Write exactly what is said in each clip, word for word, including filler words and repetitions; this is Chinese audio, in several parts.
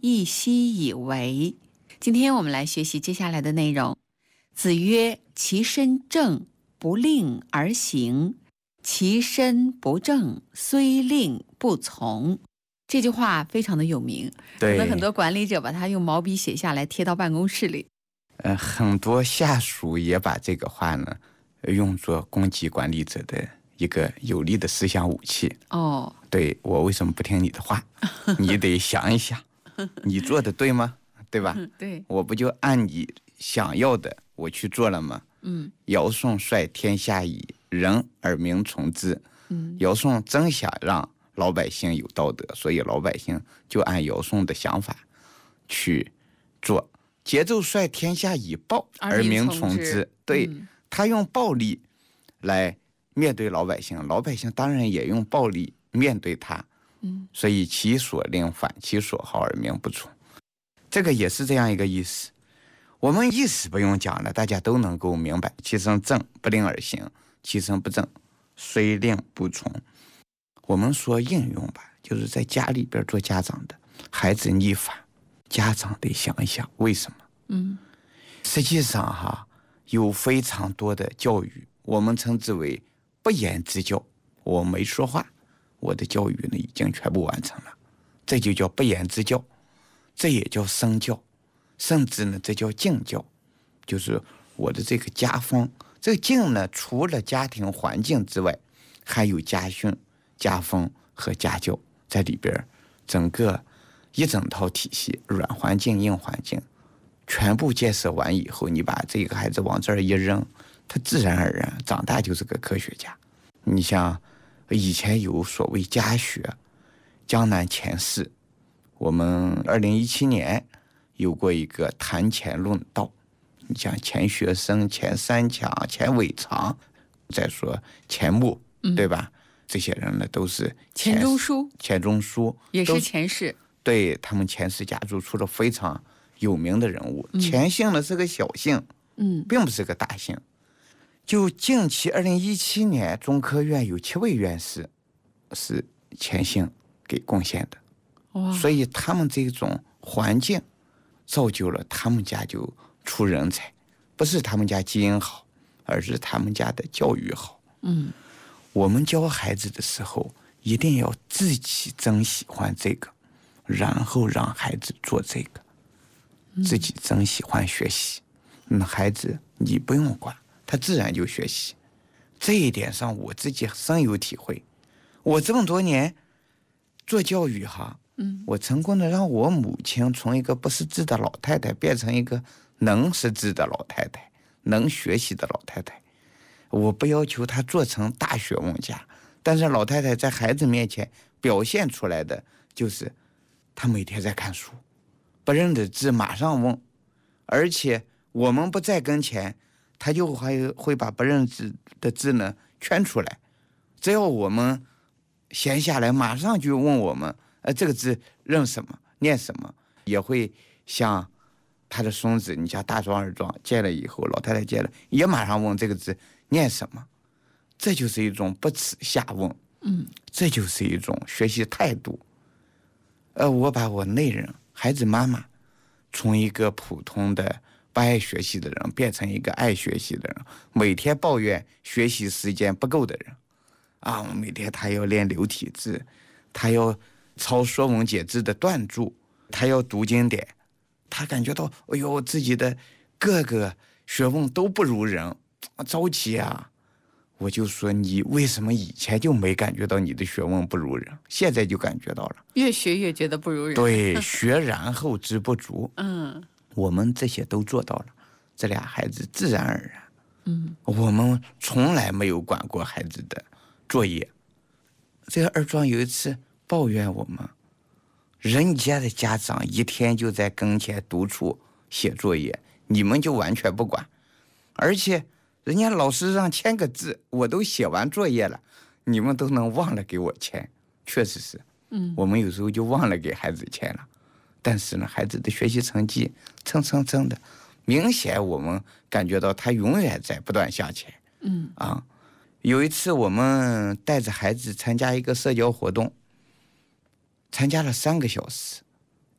一奚以为。今天我们来学习接下来的内容。子曰：其身正，不令而行，其身不正，虽令不从。这句话非常的有名，可能很多管理者把它用毛笔写下来贴到办公室里。 呃，很多下属也把这个话呢用作攻击管理者的一个有力的思想武器。 哦， 对，我为什么不听你的话？你得想一想，你做的对吗？对吧？ 对， 我不就按你想要的我去做了吗？ 嗯， 尧舜率天下以仁而民从之。嗯，尧舜真想让老百姓有道德，所以老百姓就按尧舜的想法去做。桀纣率天下以暴而民从之。对、嗯，他用暴力来面对老百姓，老百姓当然也用暴力面对他。嗯，所以其所令反其所好而民不从。这个也是这样一个意思。我们意思不用讲了，大家都能够明白。其身正，不令而行，其身不正，虽令不从。我们说应用吧，就是在家里边做家长的，孩子逆反，家长得想一想为什么。嗯，实际上哈，有非常多的教育，我们称之为不言之教。我没说话，我的教育呢已经全部完成了，这就叫不言之教，这也叫身教，甚至呢这叫敬教，就是我的这个家风。这个敬呢，除了家庭环境之外，还有家训、家风和家教在里边，整个一整套体系，软环境、硬环境全部建设完以后，你把这个孩子往这儿一扔，他自然而然长大就是个科学家。你像以前有所谓家学，江南钱氏，我们二零一七年有过一个谈钱论道。你像钱学森、钱三强、钱伟长，再说钱穆、嗯，对吧？这些人呢都是钱钟书， 钱钟书也是钱氏， 对，他们钱氏家族出了非常有名的人物。嗯、钱姓呢是个小姓，嗯，并不是个大姓。就近期二零一七年，中科院有七位院士是钱姓给贡献的。哇！所以他们这种环境造就了他们家就出人才，不是他们家基因好，而是他们家的教育好。嗯，我们教孩子的时候，一定要自己真喜欢这个，然后让孩子做这个。自己真喜欢学习，那孩子你不用管，他自然就学习。这一点上我自己深有体会。我这么多年做教育哈，嗯，我成功的让我母亲从一个不识字的老太太变成一个能识字的老太太，能学习的老太太。我不要求她做成大学问家，但是老太太在孩子面前表现出来的就是她每天在看书，不认得字马上问，而且我们不在跟前，她就还会把不认字的字呢圈出来。只要我们闲下来，马上就问我们，呃，这个字认什么，念什么，也会像他的孙子，你像大壮、二壮见了以后，老太太见了，也马上问这个字念什么。这就是一种不耻下问，嗯，这就是一种学习态度。呃，我把我内人孩子妈妈从一个普通的不爱学习的人变成一个爱学习的人，每天抱怨学习时间不够的人啊，每天他要练流体字，他要抄说文解字的断注，他要读经典，他感觉到哎呦自己的各个学问都不如人，着急啊。我就说你为什么以前就没感觉到你的学问不如人，现在就感觉到了， 越学越觉得不如人。 对，学然后知不足。嗯，我们这些都做到了，这俩孩子自然而然。嗯，我们从来没有管过孩子的作业。这个二壮有一次抱怨我们，人家的家长一天就在跟前督促写作业，你们就完全不管，而且人家老师让签个字，我都写完作业了，你们都能忘了给我签。确实是，嗯，我们有时候就忘了给孩子签了，但是呢，孩子的学习成绩蹭蹭蹭的，明显我们感觉到他永远在不断向前。嗯啊，有一次我们带着孩子参加一个社交活动，参加了三个小时，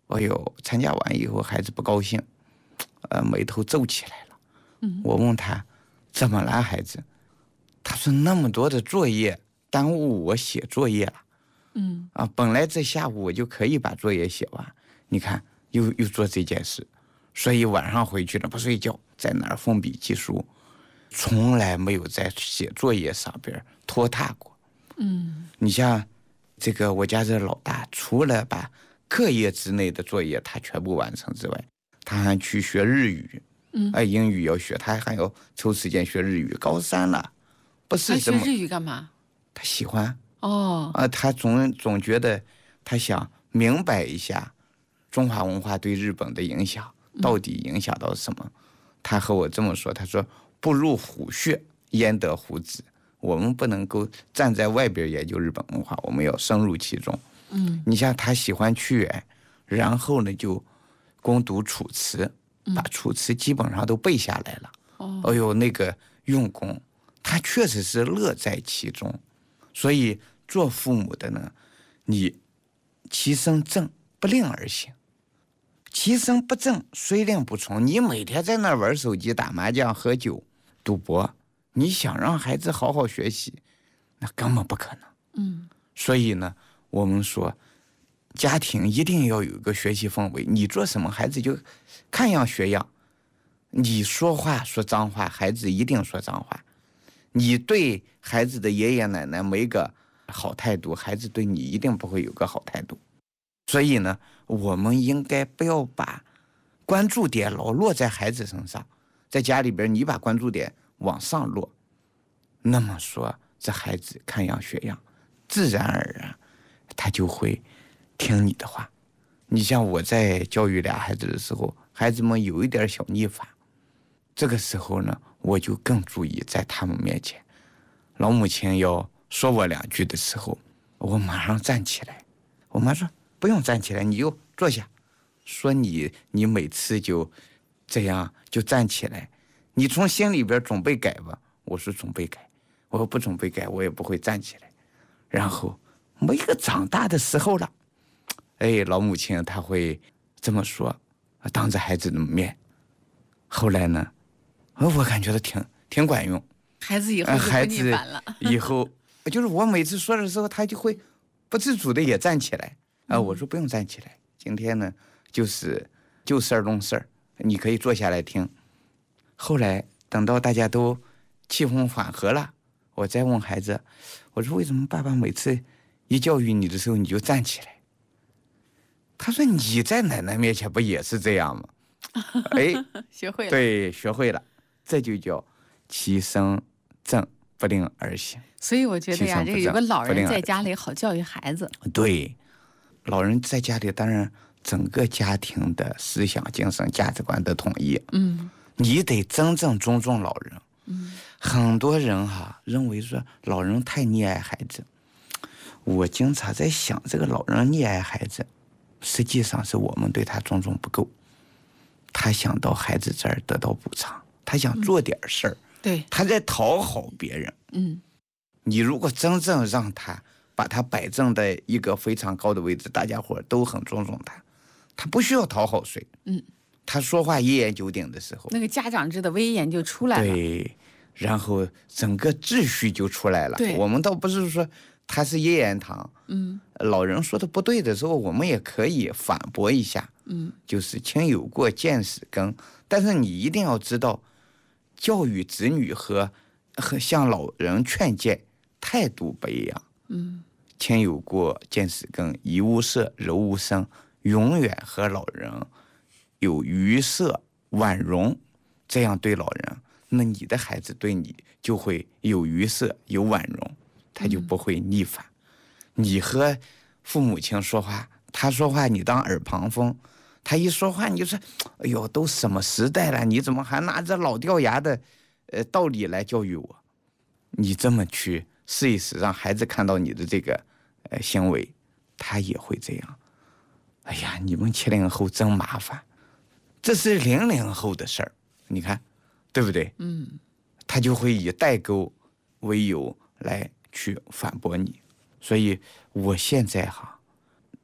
哎呦，参加完以后孩子不高兴，呃，眉头皱起来了。嗯，我问他怎么了孩子，他说那么多的作业耽误我写作业了。嗯，啊，本来这下午我就可以把作业写完，你看又又做这件事，所以晚上回去了不睡觉，在那儿封笔记书，从来没有在写作业上边拖沓过。嗯，你像这个我家这老大，除了把课业之内的作业他全部完成之外，他还去学日语。嗯，啊，英语要学，他还要抽时间学日语。高三了，不是什么？ 他学日语干嘛？ 他喜欢。 哦， 啊，他总总觉得他想明白一下中华文化对日本的影响到底影响到什么。嗯、他和我这么说，他说不入虎穴焉得虎子，我们不能够站在外边研究日本文化，我们要深入其中。嗯，你像他喜欢屈原，然后呢就攻读楚辞，把楚辞基本上都背下来了。哦，哎呦，那个用功，他确实是乐在其中。所以做父母的呢，你其身正不令而行，其身不正虽令不从。你每天在那玩手机、打麻将、喝酒、赌博，你想让孩子好好学习，那根本不可能。嗯，所以呢，我们说家庭一定要有一个学习氛围，你做什么孩子就看样学样。你说话说脏话，孩子一定说脏话。你对孩子的爷爷奶奶没个好态度，孩子对你一定不会有个好态度。所以呢，我们应该不要把关注点老落在孩子身上，在家里边你把关注点往上落，那么说这孩子看样学样，自然而然他就会听你的话。你像我在教育俩孩子的时候，孩子们有一点小逆反，这个时候呢，我就更注意在他们面前，老母亲要说我两句的时候，我马上站起来。我妈说不用站起来，你就坐下。说你你每次就这样就站起来，你从心里边准备改吧。我说准备改，我说不准备改，我也不会站起来。然后没个长大的时候了，哎，老母亲她会这么说，当着孩子的面。后来呢，我感觉到挺挺管用。 孩子以后就不逆反了。 孩子以后就是我每次说的时候，他就会不自主的也站起来。啊、呃，我说不用站起来，今天呢就是就事儿论事儿，你可以坐下来听。后来等到大家都气氛缓和了，我再问孩子，我说为什么爸爸每次一教育你的时候你就站起来？他说你在奶奶面前不也是这样吗？哎， 学会了， 对，学会了，这就叫其身正不令而行。 所以我觉得呀，这个有个老人在家里好教育孩子。 对，老人在家里，当然整个家庭的思想、精神、价值观的统一。嗯，你得真正尊重老人。嗯，很多人哈认为说老人太溺爱孩子，我经常在想，这个老人溺爱孩子，实际上是我们对他尊重不够。他想到孩子这儿得到补偿，他想做点事儿、嗯， 对， 他在讨好别人。嗯，你如果真正让他把他摆正在一个非常高的位置，大家伙都很尊重他，他不需要讨好谁。嗯，他说话一言九鼎的时候， 那个家长制的威严就出来了。 对，然后整个秩序就出来了。 对， 我们倒不是说他是一言堂。嗯，老人说的不对的时候，我们也可以反驳一下。嗯，就是亲有过，见识更。但是你一定要知道，教育子女和和向老人劝谏态度不一样。嗯，亲有过，见识更，怡无色，柔无声，永远和老人有愉色婉容，这样对老人，那你的孩子对你就会有愉色有婉容，他就不会逆反。嗯、你和父母亲说话，他说话你当耳旁风。他一说话你就说，哎呦，都什么时代了，你怎么还拿着老掉牙的呃道理来教育我？你这么去试一试，让孩子看到你的这个呃行为，他也会这样。哎呀，你们七零后真麻烦，这是零零后的事儿，你看，对不对？嗯，他就会以代沟为由来去反驳你。所以我现在哈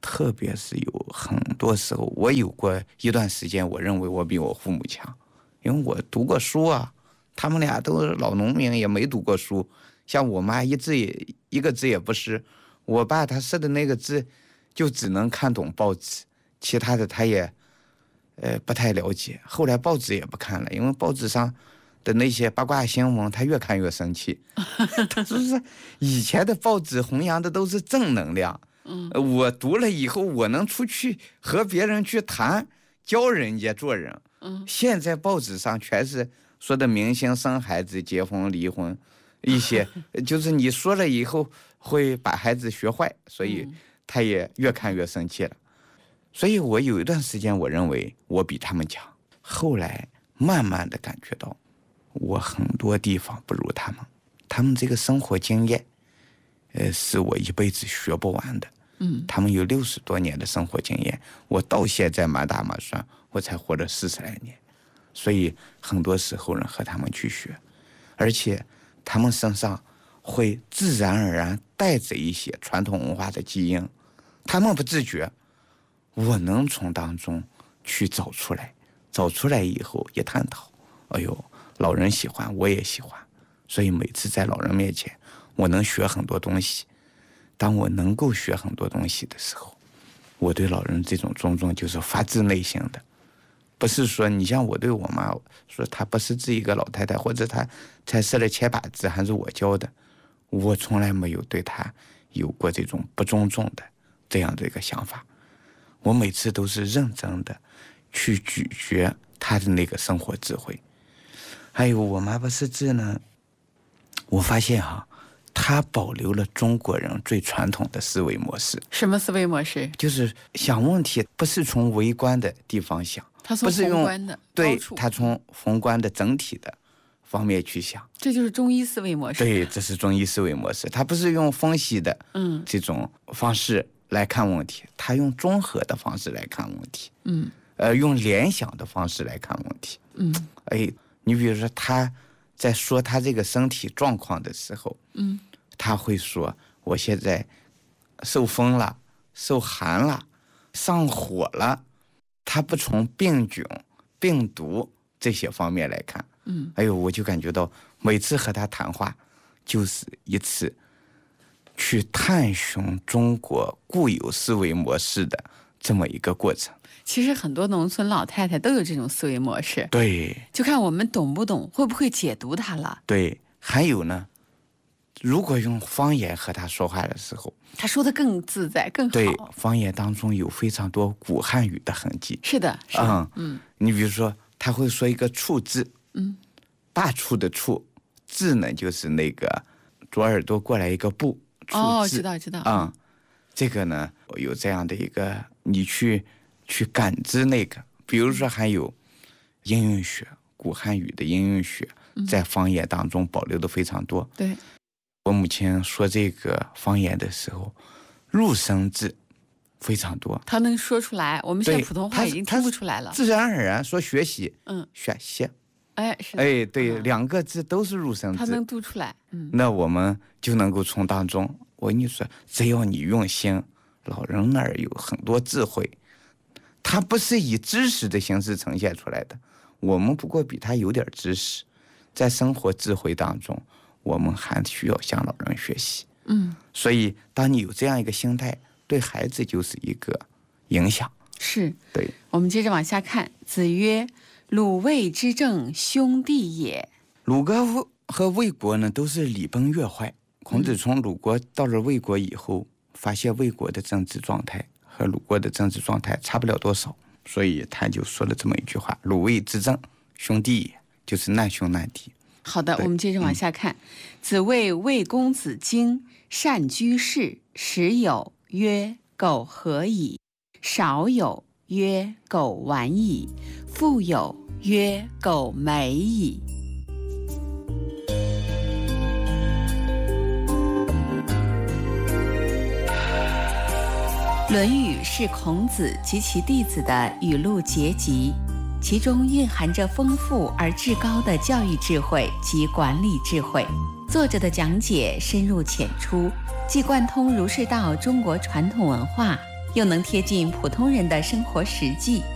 特别是有很多时候，我有过一段时间，我认为我比我父母强，因为我读过书啊，他们俩都是老农民，也没读过书。像我妈一字也一个字也不识，我爸他识的那个字就只能看懂报纸，其他的他也呃不太了解。后来报纸也不看了，因为报纸上的那些八卦新闻他越看越生气。他说是以前的报纸弘扬的都是正能量，嗯，我读了以后我能出去和别人去谈，教人家做人。嗯，现在报纸上全是说的明星生孩子结婚离婚，一些就是你说了以后会把孩子学坏，所以他也越看越生气了。所以我有一段时间我认为我比他们强，后来慢慢的感觉到我很多地方不如他们，他们这个生活经验呃，是我一辈子学不完的。嗯，他们有六十多年的生活经验，我到现在满打满算我才活了四十来年，所以很多时候呢和他们去学，而且他们身上会自然而然带着一些传统文化的基因，他们不自觉，我能从当中去找出来，找出来以后一探讨，哎呦，老人喜欢我也喜欢，所以每次在老人面前我能学很多东西。当我能够学很多东西的时候，我对老人这种尊重就是发自内心的，不是说你像我对我妈说她不识字一个老太太，或者她才识了千把字还是我教的，我从来没有对她有过这种不尊重的这样的一个想法。我每次都是认真的去咀嚼她的那个生活智慧。还有我妈不识字呢，我发现哈、啊，他保留了中国人最传统的思维模式。 什么思维模式？ 就是想问题不是从微观的地方想， 他从宏观的， 对，他从宏观的整体的方面去想。 这就是中医思维模式。 对，这是中医思维模式。他不是用分析的嗯这种方式来看问题，他用综合的方式来看问题。嗯，呃，用联想的方式来看问题。嗯，哎，你比如说他在说他这个身体状况的时候，嗯，他会说我现在受风了，受寒了，上火了，他不从病菌、病毒这些方面来看，嗯，哎呦，我就感觉到每次和他谈话，就是一次去探寻中国固有思维模式的这么一个过程。 其实很多农村老太太都有这种思维模式， 对， 就看我们懂不懂，会不会解读它了。 对，还有呢，如果用方言和他说话的时候， 他说的更自在更好。 对，方言当中有非常多古汉语的痕迹。 是的，是的，嗯嗯，你比如说他会说一个处字，嗯，大处的处，字呢就是那个左耳朵过来一个部， 哦，知道知道， 嗯，这个呢有这样的一个你去去感知那个，比如说还有音韵学，古汉语的音韵学在方言当中保留的非常多。 对， 我母亲说这个方言的时候，入声字非常多， 他能说出来，我们现在普通话已经听不出来了。 自然而然说学习，嗯，学习， 哎，是的， 哎，对，嗯、两个字都是入声字， 他能读出来，嗯， 那我们就能够从当中，我跟你说，只要你用心，老人那儿有很多智慧。他不是以知识的形式呈现出来的，我们不过比他有点知识，在生活智慧当中，我们还需要向老人学习。嗯，所以当你有这样一个心态，对孩子就是一个影响。 是， 对。 我们接着往下看，子曰：“鲁卫之政，兄弟也。” 鲁国和魏国呢，都是礼崩乐坏。孔子从鲁国到了魏国以后，发现魏国的政治状态和鲁国的政治状态差不了多少，所以他就说了这么一句话：“鲁卫之政，兄弟也。”就是难兄难弟。 好的，我们接着往下看。嗯、子谓魏公子荆善居士，时有曰：“苟合矣。”少有曰：“苟完矣。”富有曰：“苟美矣。”《论语》是孔子及其弟子的语录结集，其中蕴含着丰富而至高的教育智慧及管理智慧。作者的讲解深入浅出，既贯通儒释道中国传统文化， 又能贴近普通人的生活实际。